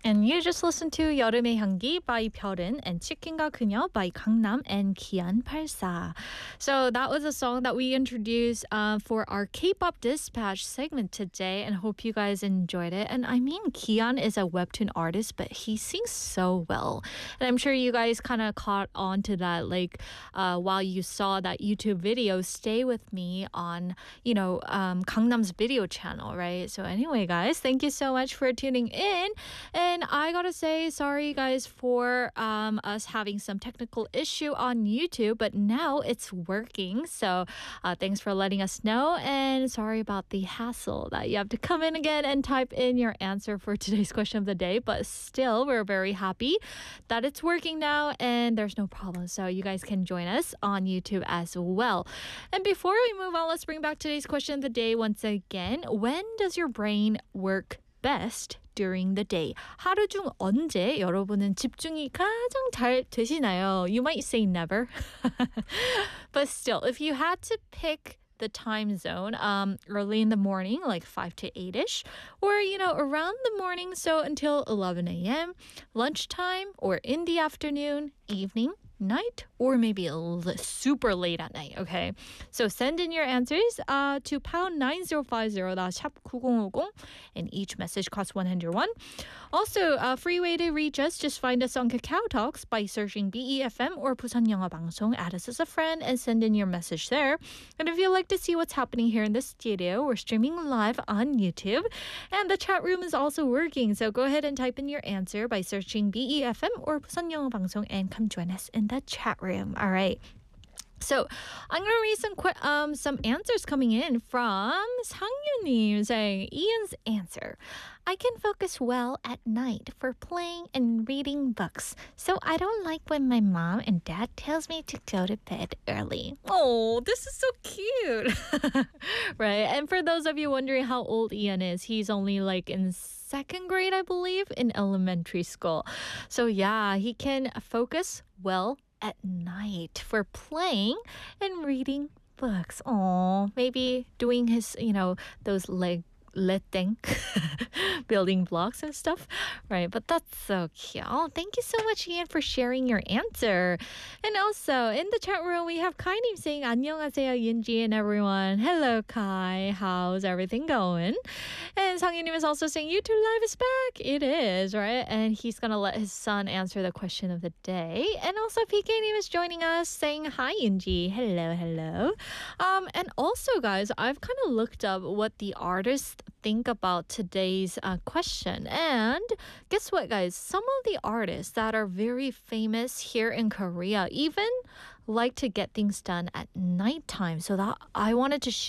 And you just listened to 여름의 향기 by 별은 and 치킨과 그녀 by 강남 and 기안84. So that was a song that we introduced for our K-pop dispatch segment today, and hope you guys enjoyed it. And I mean, Kian is a webtoon artist, but he sings so well. And I'm sure you guys kind of caught on to that, like while you saw that YouTube video, Stay With Me on, Gangnam's video channel, right? So anyway, guys, thank you so much for tuning in. And I gotta say, sorry guys for us having some technical issue on YouTube, but now it's working. So thanks for letting us know, and sorry about the hassle that you have to come in again and type in your answer for today's question of the day. But still, we're very happy that it's working now and there's no problem. So you guys can join us on YouTube as well. And before we move on, let's bring back today's question of the day once again. When does your brain work best during the day? 하루 중 언제 여러분은 집중이 가장 잘 되시나요? You might say never. But still, if you had to pick the time zone, early in the morning, like 5 to 8-ish, or, around the morning, so until 11 a.m., lunchtime, or in the afternoon, evening, night, or maybe super late at night, okay? So send in your answers to pound 9050, that's 샵 9050, and each message costs 101. Also, a free way to reach us, just find us on Kakao Talks by searching BEFM or Busan 영어 방송, add us as a friend, and send in your message there. And if you'd like to see what's happening here in the studio, we're streaming live on YouTube, and the chat room is also working, so go ahead and type in your answer by searching BEFM or Busan 영어 방송 and come join us in the chat room. All right. So I'm going to read some answers coming in from 상유님 saying, Ian's answer. I can focus well at night for playing and reading books. So I don't like when my mom and dad tells me to go to bed early. Oh, this is so cute. Right. And for those of you wondering how old Ian is, he's only like in second grade, I believe, in elementary school. So yeah, he can focus well at night for playing and reading books. Oh, maybe doing his, those thing, building blocks and stuff, right? But that's so cute. Oh, thank you so much, Ian, for sharing your answer. And also in the chat room, we have Kai님 saying 안녕하세요, Yunji and everyone. Hello, Kai. How's everything going? And Sanghyunim is also saying YouTube Live is back. It is, right? And he's gonna let his son answer the question of the day. And also PK님 is joining us saying hi, Yunji. Hello. And also, guys, I've kind of looked up what the artists think about today's question. And guess what, guys? Some of the artists that are very famous here in Korea even like to get things done at nighttime. So that I wanted to